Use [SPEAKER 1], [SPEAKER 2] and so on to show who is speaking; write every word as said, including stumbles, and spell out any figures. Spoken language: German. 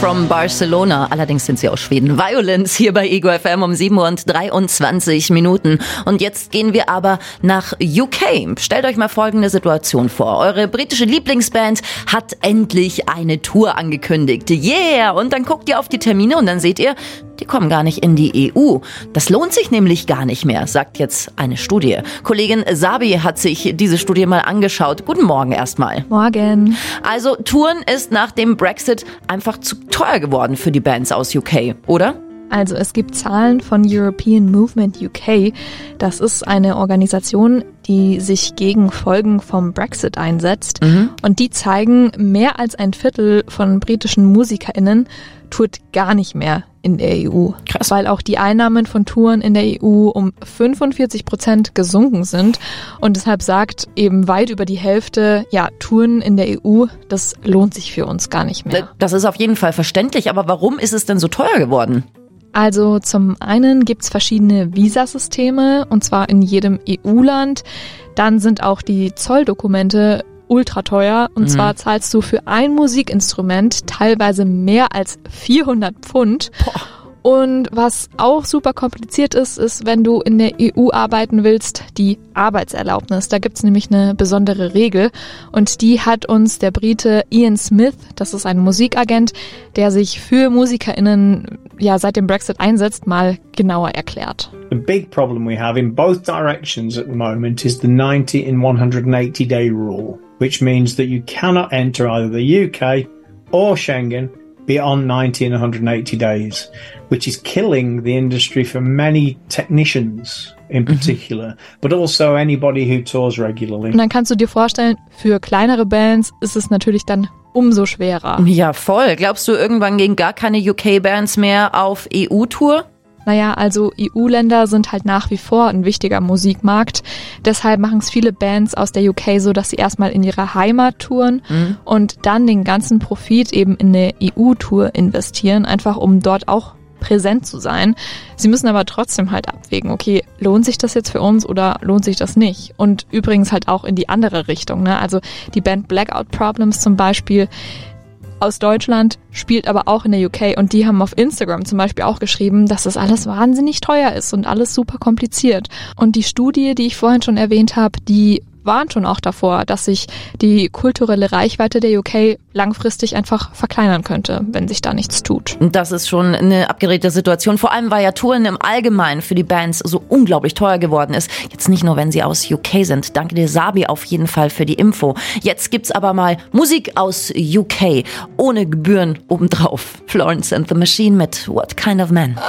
[SPEAKER 1] from Barcelona. Allerdings sind sie aus Schweden. Violence hier bei Ego F M um sieben Uhr und dreiundzwanzig Minuten. Und jetzt gehen wir aber nach U K. Stellt euch mal folgende Situation vor. Eure britische Lieblingsband hat endlich eine Tour angekündigt. Yeah! Und dann guckt ihr auf die Termine und dann seht ihr, die kommen gar nicht in die E U. Das lohnt sich nämlich gar nicht mehr, sagt jetzt eine Studie. Kollegin Sabi hat sich diese Studie mal angeschaut. Guten Morgen erstmal.
[SPEAKER 2] Morgen.
[SPEAKER 1] Also Touren ist nach dem Brexit einfach zu teuer geworden für die Bands aus U K, oder?
[SPEAKER 2] Also es gibt Zahlen von European Movement U K. Das ist eine Organisation, die sich gegen Folgen vom Brexit einsetzt. Mhm. Und die zeigen, mehr als ein Viertel von britischen MusikerInnen tourt gar nicht mehr in der E U.
[SPEAKER 1] Krass.
[SPEAKER 2] Weil auch die Einnahmen von Touren in der E U um fünfundvierzig Prozent gesunken sind. Und deshalb sagt eben weit über die Hälfte, ja, Touren in der E U, das lohnt sich für uns gar nicht mehr.
[SPEAKER 1] Das ist auf jeden Fall verständlich, aber warum ist es denn so teuer geworden?
[SPEAKER 2] Also zum einen gibt's verschiedene Visasysteme, und zwar in jedem E U-Land. Dann sind auch die Zolldokumente ultra teuer. Und mhm. zwar zahlst du für ein Musikinstrument teilweise mehr als vierhundert Pfund.
[SPEAKER 1] Boah.
[SPEAKER 2] Und was auch super kompliziert ist, ist, wenn du in der E U arbeiten willst, die Arbeitserlaubnis. Da gibt's nämlich eine besondere Regel und die hat uns der Brite Ian Smith, das ist ein Musikagent, der sich für MusikerInnen ja seit dem Brexit einsetzt, mal genauer erklärt.
[SPEAKER 3] The big problem we have in both directions at the moment is the ninety in one hundred eighty day rule, which means that you cannot enter either the U K or Schengen beyond ninety and one hundred eighty days, which is killing the industry for many technicians in particular, mhm. but also anybody who tours regularly.
[SPEAKER 2] Und dann kannst du dir vorstellen, für kleinere Bands ist es natürlich dann umso schwerer.
[SPEAKER 1] Ja, voll. Glaubst du, irgendwann gehen gar keine U K-Bands mehr auf E U-Tour?
[SPEAKER 2] Naja, also E U-Länder sind halt nach wie vor ein wichtiger Musikmarkt. Deshalb machen es viele Bands aus der U K so, dass sie erstmal in ihre Heimat touren mhm. und dann den ganzen Profit eben in eine E U-Tour investieren, einfach um dort auch präsent zu sein. Sie müssen aber trotzdem halt abwägen, okay, lohnt sich das jetzt für uns oder lohnt sich das nicht? Und übrigens halt auch in die andere Richtung, ne? Also die Band Blackout Problems zum Beispiel aus Deutschland, spielt aber auch in der U K und die haben auf Instagram zum Beispiel auch geschrieben, dass das alles wahnsinnig teuer ist und alles super kompliziert. Und die Studie, die ich vorhin schon erwähnt habe, die warnt schon auch davor, dass sich die kulturelle Reichweite der U K langfristig einfach verkleinern könnte, wenn sich da nichts tut.
[SPEAKER 1] Das ist schon eine abgedrehte Situation, vor allem weil ja Touren im Allgemeinen für die Bands so unglaublich teuer geworden ist. Jetzt nicht nur, wenn sie aus U K sind. Danke dir, Sabi, auf jeden Fall für die Info. Jetzt gibt's aber mal Musik aus U K, ohne Gebühren obendrauf. Florence and the Machine mit What Kind of Man.